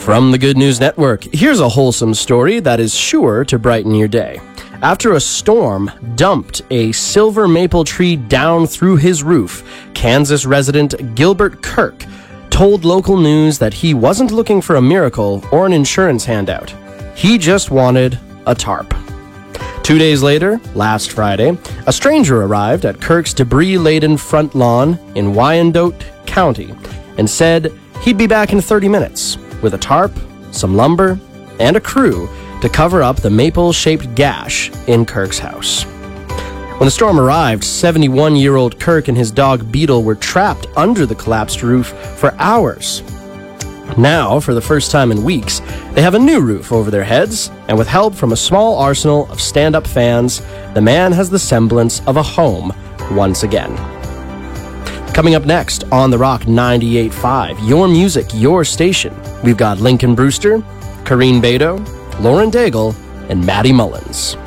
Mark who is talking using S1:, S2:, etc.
S1: From the Good News Network, here's a wholesome story that is sure to brighten your day. After a storm dumped a silver maple tree down through his roof, Kansas resident Gilbert Kirk told local news that he wasn't looking for a miracle or an insurance handout. He just wanted a tarp. 2 days later, last Friday, a stranger arrived at Kirk's debris-laden front lawn in Wyandotte County and said he'd be back in 30 minutes with a tarp, some lumber, and a crew to cover up the maple-shaped gash in Kirk's house. When the storm arrived, 71-year-old Kirk and his dog Beetle were trapped under the collapsed roof for hours. Now, for the first time in weeks, they have a new roof over their heads, and with help from a small arsenal of stand-up fans, the man has the semblance of a home once again. Coming up next on The Rock 98.5, your music, your station. We've got Lincoln Brewster, Kareen Beto, Lauren Daigle, and Maddie Mullins.